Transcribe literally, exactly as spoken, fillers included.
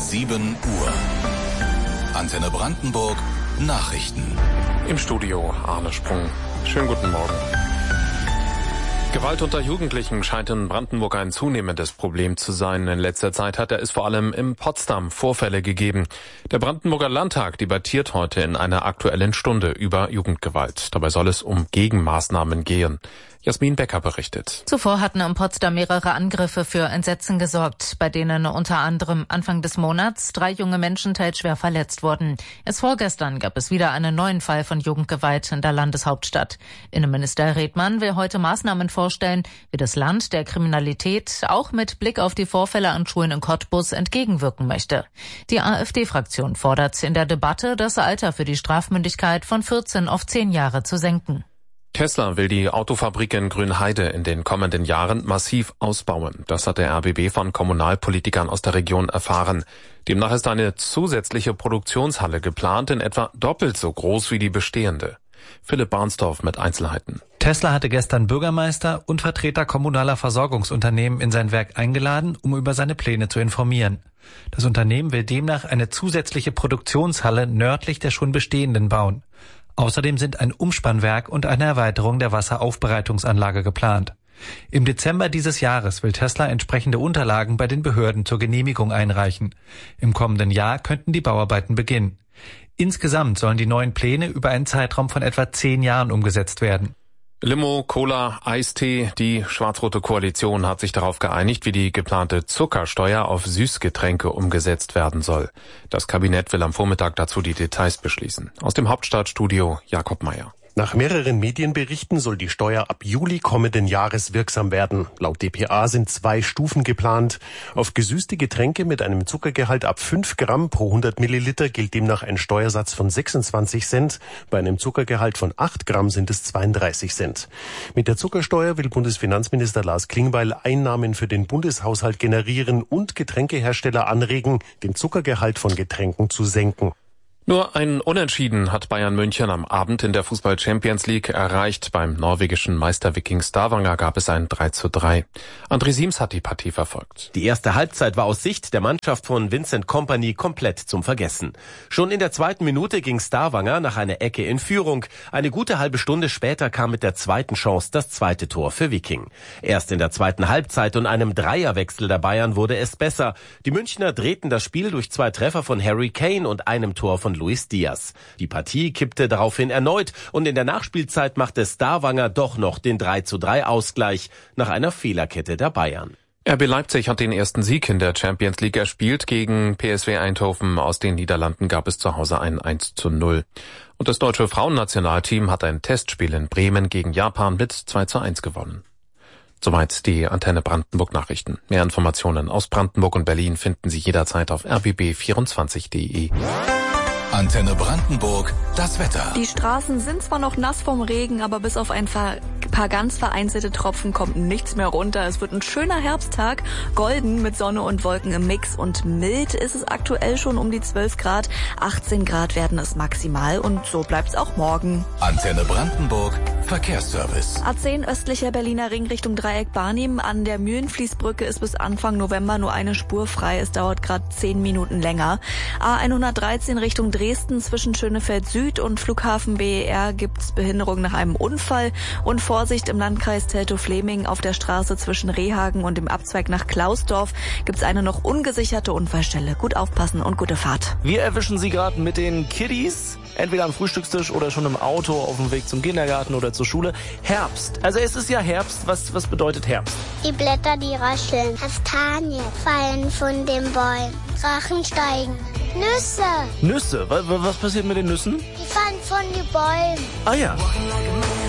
sieben Uhr. Antenne Brandenburg Nachrichten. Im Studio Arne Sprung. Schönen guten Morgen. Gewalt unter Jugendlichen scheint in Brandenburg ein zunehmendes Problem zu sein. In letzter Zeit hat es vor allem in Potsdam Vorfälle gegeben. Der Brandenburger Landtag debattiert heute in einer Aktuellen Stunde über Jugendgewalt. Dabei soll es um Gegenmaßnahmen gehen. Jasmin Becker berichtet. Zuvor hatten in Potsdam mehrere Angriffe für Entsetzen gesorgt, bei denen unter anderem Anfang des Monats drei junge Menschen teils schwer verletzt wurden. Erst vorgestern gab es wieder einen neuen Fall von Jugendgewalt in der Landeshauptstadt. Innenminister Redmann will heute Maßnahmen vorstellen, wie das Land der Kriminalität auch mit Blick auf die Vorfälle an Schulen in Cottbus entgegenwirken möchte. Die AfD-Fraktion fordert in der Debatte, das Alter für die Strafmündigkeit von vierzehn auf zehn Jahre zu senken. Tesla will die Autofabrik in Grünheide in den kommenden Jahren massiv ausbauen. Das hat der R B B von Kommunalpolitikern aus der Region erfahren. Demnach ist eine zusätzliche Produktionshalle geplant, in etwa doppelt so groß wie die bestehende. Philipp Barnsdorf mit Einzelheiten. Tesla hatte gestern Bürgermeister und Vertreter kommunaler Versorgungsunternehmen in sein Werk eingeladen, um über seine Pläne zu informieren. Das Unternehmen will demnach eine zusätzliche Produktionshalle nördlich der schon bestehenden bauen. Außerdem sind ein Umspannwerk und eine Erweiterung der Wasseraufbereitungsanlage geplant. Im Dezember dieses Jahres will Tesla entsprechende Unterlagen bei den Behörden zur Genehmigung einreichen. Im kommenden Jahr könnten die Bauarbeiten beginnen. Insgesamt sollen die neuen Pläne über einen Zeitraum von etwa zehn Jahren umgesetzt werden. Limo, Cola, Eistee. Die schwarz-rote Koalition hat sich darauf geeinigt, wie die geplante Zuckersteuer auf Süßgetränke umgesetzt werden soll. Das Kabinett will am Vormittag dazu die Details beschließen. Aus dem Hauptstadtstudio Jakob Meyer. Nach mehreren Medienberichten soll die Steuer ab Juli kommenden Jahres wirksam werden. Laut D P A sind zwei Stufen geplant. Auf gesüßte Getränke mit einem Zuckergehalt ab fünf Gramm pro hundert Milliliter gilt demnach ein Steuersatz von sechsundzwanzig Cent. Bei einem Zuckergehalt von acht Gramm sind es zweiunddreißig Cent. Mit der Zuckersteuer will Bundesfinanzminister Lars Klingbeil Einnahmen für den Bundeshaushalt generieren und Getränkehersteller anregen, den Zuckergehalt von Getränken zu senken. Nur ein Unentschieden hat Bayern München am Abend in der Fußball-Champions League erreicht. Beim norwegischen Meister Viking Stavanger gab es ein drei zu drei. André Siems hat die Partie verfolgt. Die erste Halbzeit war aus Sicht der Mannschaft von Vincent Kompany komplett zum Vergessen. Schon in der zweiten Minute ging Stavanger nach einer Ecke in Führung. Eine gute halbe Stunde später kam mit der zweiten Chance das zweite Tor für Viking. Erst in der zweiten Halbzeit und einem Dreierwechsel der Bayern wurde es besser. Die Münchner drehten das Spiel durch zwei Treffer von Harry Kane und einem Tor von Luis Diaz. Die Partie kippte daraufhin erneut und in der Nachspielzeit machte Stavanger doch noch den drei zu drei Ausgleich nach einer Fehlerkette der Bayern. R B Leipzig hat den ersten Sieg in der Champions League erspielt. Gegen P S V Eindhoven aus den Niederlanden gab es zu Hause ein eins zu null. Und das deutsche Frauennationalteam hat ein Testspiel in Bremen gegen Japan mit zwei zu eins gewonnen. Soweit die Antenne Brandenburg Nachrichten. Mehr Informationen aus Brandenburg und Berlin finden Sie jederzeit auf r b b vierundzwanzig punkt d e. Antenne Brandenburg, das Wetter. Die Straßen sind zwar noch nass vom Regen, aber bis auf ein paar ganz vereinzelte Tropfen kommt nichts mehr runter. Es wird ein schöner Herbsttag, golden mit Sonne und Wolken im Mix und mild ist es aktuell schon um die zwölf Grad. achtzehn Grad werden es maximal und so bleibt es auch morgen. Antenne Brandenburg, Verkehrsservice. A zehn östlicher Berliner Ring Richtung Dreieck Barnim. An der Mühlenfließbrücke ist bis Anfang November nur eine Spur frei. Es dauert gerade zehn Minuten länger. A hundertdreizehn Richtung Dresden zwischen Schönefeld Süd und Flughafen B E R gibt's Behinderung nach einem Unfall und Vorsicht im Landkreis Teltow-Fläming auf der Straße zwischen Rehhagen und dem Abzweig nach Klausdorf gibt's eine noch ungesicherte Unfallstelle. Gut aufpassen und gute Fahrt. Wir erwischen Sie gerade mit den Kiddies, entweder am Frühstückstisch oder schon im Auto auf dem Weg zum Kindergarten oder zur Schule. Herbst. Also es ist ja Herbst. Was, was bedeutet Herbst? Die Blätter, die rascheln. Kastanien fallen von den Bäumen. Drachen steigen. Nüsse. Nüsse? Was, was passiert mit den Nüssen? Die fallen von den Bäumen. Ah ja.